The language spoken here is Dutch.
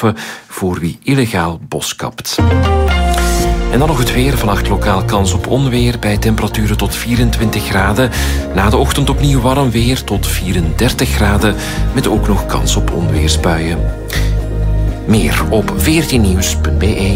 straffen voor wie illegaal bos kapt. En dan nog het weer. Vannacht lokaal kans op onweer bij temperaturen tot 24 graden. Na de ochtend opnieuw warm weer tot 34 graden. Met ook nog kans op onweersbuien. Meer op 14nieuws.be.